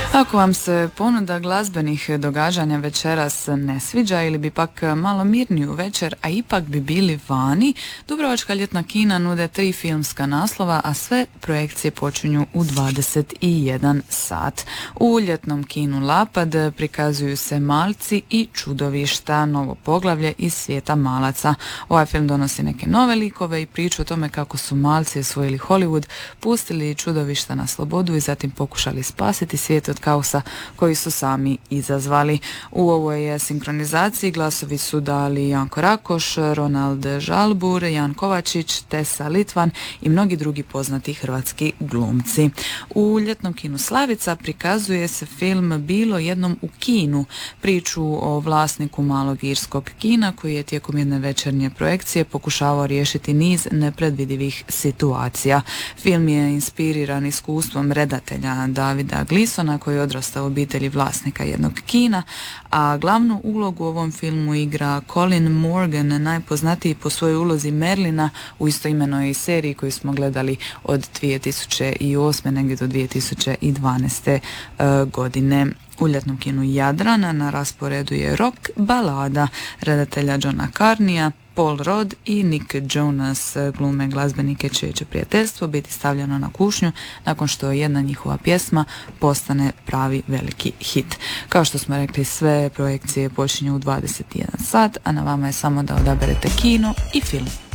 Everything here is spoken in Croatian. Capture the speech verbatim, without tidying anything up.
Ako vam se ponuda glazbenih događanja večeras ne sviđa ili bi pak malo mirniju večer, a ipak bi bili vani, Dubrovačka ljetna kina nude tri filmska naslova, a sve projekcije počinju u dvadeset jedan sat. U ljetnom kinu Lapad prikazuju se Malci i čudovišta, novo poglavlje iz svijeta malaca. Ovaj film donosi neke nove likove i priču o tome kako su Malci osvojili Hollywood, pustili čudovišta na slobodu i zatim pokušali spasiti svijet od kaosa koji su sami izazvali. U ovoj sinkronizaciji glasovi su dali Janko Rakoš, Ronald Žalbur, Jan Kovačić, Tesa Litvan i mnogi drugi poznati hrvatski glumci. U ljetnom kinu Slavica prikazuje se film Bilo jednom u kinu, priču o vlasniku malog irskog kina koji je tijekom jedne večernje projekcije pokušavao riješiti niz nepredvidivih situacija. Film je inspiriran iskustvom redatelja Davida Gleesona koji je odrastao u obitelji vlasnika jednog kina, a glavnu ulogu u ovom filmu igra Colin Morgan, najpoznatiji po svojoj ulozi Merlina u istoimenoj seriji koju smo gledali od dvije tisuće osme negdje do dvije tisuće dvanaeste godine. U ljetnom kinu Jadran na rasporedu je rock balada redatelja Johna Carneya. Paul Rudd i Nick Jonas glume glazbenike čije će prijateljstvo biti stavljeno na kušnju nakon što jedna njihova pjesma postane pravi veliki hit. Kao što smo rekli, sve projekcije počinju u dvadeset jedan sat, a na vama je samo da odaberete kino i film.